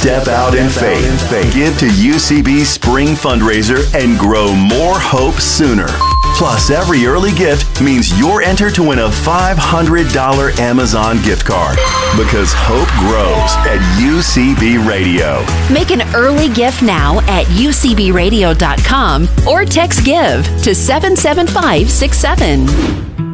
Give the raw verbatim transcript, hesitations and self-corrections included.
Step out in faith. Give to U C B Spring Fundraiser and grow more hope sooner. Plus, every early gift means you're entered to win a five hundred dollars Amazon gift card. Because hope grows at U C B Radio. Make an early gift now at U C B radio dot com or text GIVE to seven seven five six seven.